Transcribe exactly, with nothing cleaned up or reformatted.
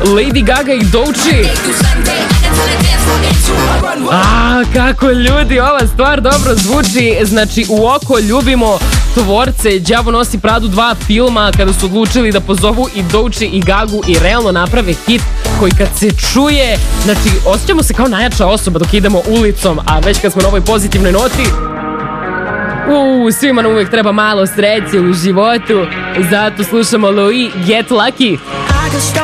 Lady Gaga i Doechii. A, kako ljudi, ova stvar dobro zvuči. Znači, u oko ljubimo tvorce Đavo nosi Pradu dva filma kada su odlučili da pozovu i Doechii i Gagu i realno naprave hit koji kad se čuje, znači, osjećamo se kao najjača osoba dok idemo ulicom, a već kad smo na ovoj pozitivnoj noti, uuu, svima nam uvijek treba malo sreće u životu, zato slušamo Louis, Get Lucky.